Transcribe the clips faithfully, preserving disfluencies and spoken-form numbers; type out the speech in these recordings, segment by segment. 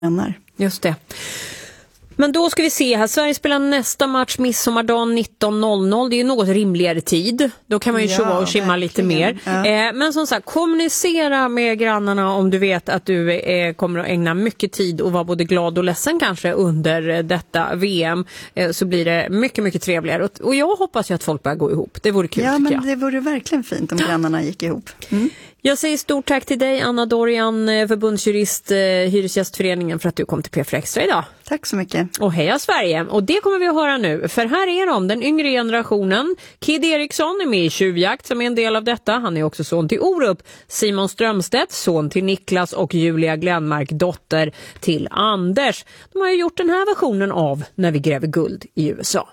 grannar. Just det. Men då ska vi se här. Sverige spelar nästa match midsommardagen nitton noll noll. Det är ju något rimligare tid. Då kan man ju tjoa och skimma lite mer. Ja. Eh, men som sagt, kommunicera med grannarna om du vet att du eh, kommer att ägna mycket tid och vara både glad och ledsen kanske under eh, detta V M. Eh, så blir det mycket, mycket trevligare. Och, och jag hoppas ju att folk börjar gå ihop. Det vore kul, ja, tycker men jag. Det vore verkligen fint om grannarna gick ihop. Mm. Jag säger stort tack till dig, Anna Dorian, förbundsjurist, Hyresgästföreningen, för att du kom till P fyra Extra idag. Tack så mycket. Och heja Sverige. Och det kommer vi att höra nu. För här är de, den yngre generationen. Kid Eriksson är med i Tjuvjakt som är en del av detta. Han är också son till Orup. Simon Strömstedt, son till Niklas, och Julia Glenmark, dotter till Anders. De har ju gjort den här versionen av När vi gräver guld i U S A.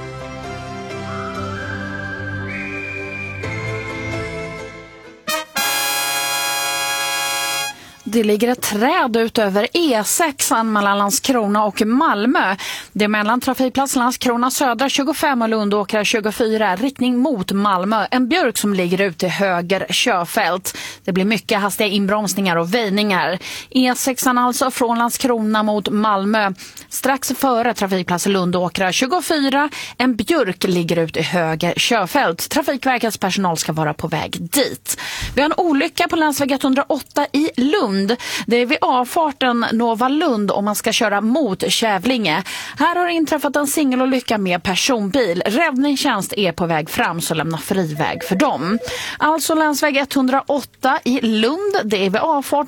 Det ligger ett träd ut över E sex mellan Landskrona och Malmö. Det är mellan trafikplats Landskrona södra tjugofem och Lundåkra tjugofyra, riktning mot Malmö. En björk som ligger ute i höger körfält. Det blir mycket hastiga inbromsningar och väjningar. E sex alltså från Landskrona mot Malmö. Strax före trafikplats Lundåkra tjugofyra. En björk ligger ute i höger körfält. Trafikverkets personal ska vara på väg dit. Vi har en olycka på länsväg etthundraåtta i Lund. Det är vid avfarten Nova Lund om man ska köra mot Kävlinge. Här har inträffat en singelolycka med personbil. Räddningstjänst är på väg fram, så lämna fri väg för dem. Alltså länsväg etthundraåtta i Lund. Det är vid avfarten